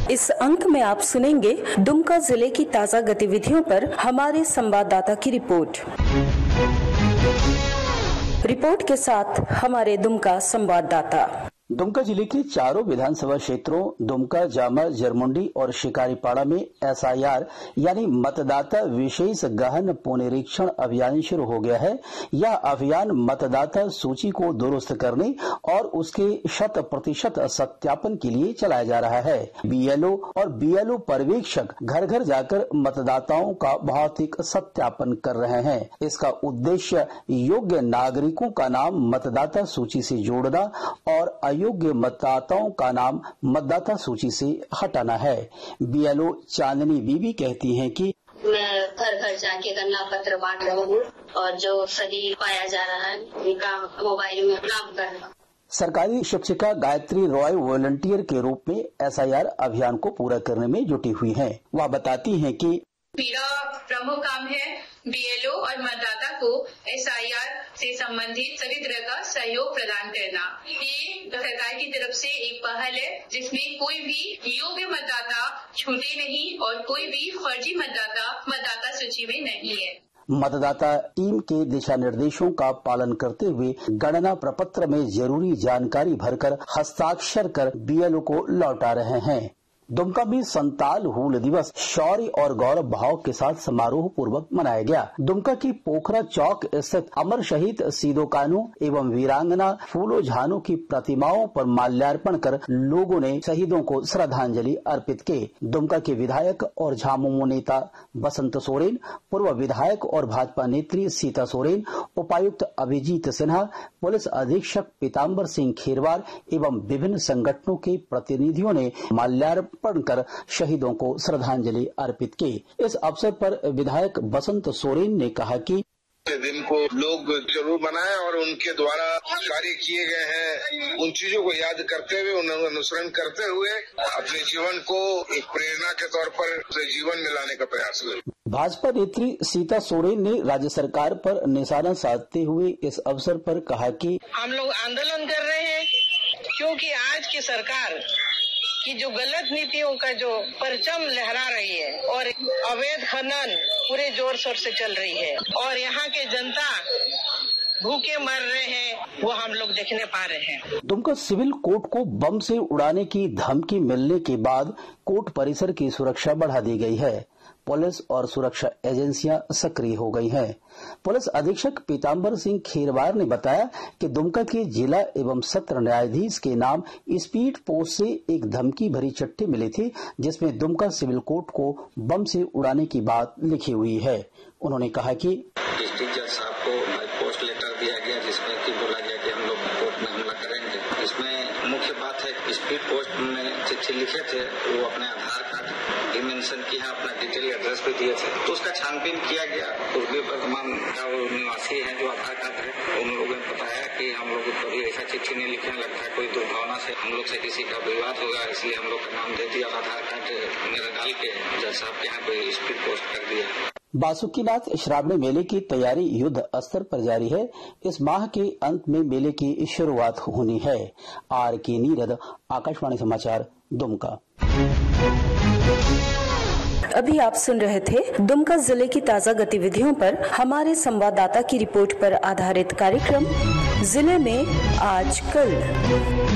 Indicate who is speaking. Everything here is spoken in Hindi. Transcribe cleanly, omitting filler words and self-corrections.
Speaker 1: इस अंक में आप सुनेंगे दुमका जिले की ताजा गतिविधियों पर हमारे संवाददाता की रिपोर्ट के साथ हमारे दुमका संवाददाता।
Speaker 2: दुमका जिले के चारों विधानसभा क्षेत्रों दुमका, जामा, जरमुंडी और शिकारीपाड़ा में SIR यानी मतदाता विशेष गहन पुनरीक्षण अभियान शुरू हो गया है। यह अभियान मतदाता सूची को दुरुस्त करने और उसके 100% सत्यापन के लिए चलाया जा रहा है। BLO और BLO पर्यवेक्षक घर घर जाकर मतदाताओं का भौतिक सत्यापन कर रहे हैं। इसका उद्देश्य योग्य नागरिकों का नाम मतदाता सूची से जोड़ना और अयोग्य मतदाताओं का नाम मतदाता सूची से हटाना है। BLO चांदनी बीबी कहती हैं कि
Speaker 3: मैं घर घर जाके गणना पत्र बांट रहा हूँ और जो सही पाया जा रहा है उनका मोबाइल में नाम कर रहा हूँ।
Speaker 2: सरकारी शिक्षिका गायत्री रॉय वॉलंटियर के रूप में SIR अभियान को पूरा करने में जुटी हुई हैं। वह बताती हैं कि
Speaker 4: मेरा प्रमुख काम है BLO और मतदाता को SIR से संबंधित सभी तरह का सहयोग प्रदान करना। ये सरकार की तरफ से एक पहल है जिसमें कोई भी योग्य मतदाता छूटे नहीं और कोई भी फर्जी मतदाता सूची में नहीं है।
Speaker 2: मतदाता टीम के दिशा निर्देशों का पालन करते हुए गणना प्रपत्र में जरूरी जानकारी भरकर हस्ताक्षर कर BLO को लौटा रहे हैं। दुमका में संताल हूल दिवस शौर्य और गौरव भाव के साथ समारोह पूर्वक मनाया गया। दुमका की पोखरा चौक स्थित अमर शहीद सीदो कानू एवं वीरांगना फूलो झानो की प्रतिमाओं पर माल्यार्पण कर लोगों ने शहीदों को श्रद्धांजलि अर्पित की। दुमका के विधायक और झामुमो नेता बसंत सोरेन, पूर्व विधायक और भाजपा नेत्री सीता सोरेन, उपायुक्त अभिजीत सिन्हा, पुलिस अधीक्षक पीताम्बर सिंह खेरवार एवं विभिन्न संगठनों के प्रतिनिधियों ने माल्यार्पण कर शहीदों को श्रद्धांजलि अर्पित की। इस अवसर पर विधायक बसंत सोरेन ने कहा कि
Speaker 5: दिन को लोग जरूर मनाएं और उनके द्वारा कार्य किए गए हैं उन चीजों को याद करते हुए, उन्हें अनुसरण करते हुए अपने जीवन को एक प्रेरणा के तौर पर जीवन में लाने का प्रयास करें।
Speaker 2: भाजपा नेत्री सीता सोरेन ने राज्य सरकार पर निशाना साधते हुए इस अवसर पर कहा कि
Speaker 6: हम लोग आंदोलन कर रहे हैं क्योंकि आज की सरकार की जो गलत नीतियों का जो परचम लहरा रही है और अवैध खनन पूरे जोर शोर से चल रही है और यहाँ के जनता भूखे मर रहे हैं, वो हम लोग देखने पा रहे हैं।
Speaker 2: दुमका सिविल कोर्ट को बम से उड़ाने की धमकी मिलने के बाद कोर्ट परिसर की सुरक्षा बढ़ा दी गई है। पुलिस और सुरक्षा एजेंसियां सक्रिय हो गई हैं। पुलिस अधीक्षक पीताम्बर सिंह खेरवार ने बताया कि दुमका के जिला एवं सत्र न्यायाधीश के नाम स्पीड पोस्ट से एक धमकी भरी चिट्ठी मिली थी जिसमें दुमका सिविल कोर्ट को बम से उड़ाने की बात लिखी हुई है। उन्होंने कहा कि
Speaker 7: डिस्ट्रिक्ट जज साहब को बाय पोस्ट लेटर दिया गया जिसमें कि बोला गया कि हम लोग कोर्ट में हमला करेंगे। इसमें मुख्य बात है स्पीड पोस्ट में चिट्ठी लिखे थे, वो अपने आधार कार्ड भी मेंशन किया, अपना डिटेल एड्रेस भी दिए थे, तो उसका छानबीन किया गया। उस भी वर्तमान का वो निवासी है जो आधार कार्ड है, उन लोगों ने बताया कि हम लोग कभी ऐसा चिट्ठी नहीं लिखने लगता है, कोई दुर्भावना से हम लोग से किसी का विवाद होगा इसलिए हम लोग का नाम दे दिया, आधार कार्ड मेरा डाल के जज साहब के यहाँ पे स्पीड पोस्ट कर दिया।
Speaker 2: बासुकीनाथ श्रावणी मेले की तैयारी युद्ध स्तर पर जारी है। इस माह के अंत में मेले की शुरुआत होनी है। RK नीरद, आकाशवाणी समाचार, दुमका।
Speaker 1: अभी आप सुन रहे थे दुमका जिले की ताजा गतिविधियों पर हमारे संवाददाता की रिपोर्ट पर आधारित कार्यक्रम जिले में आज कल।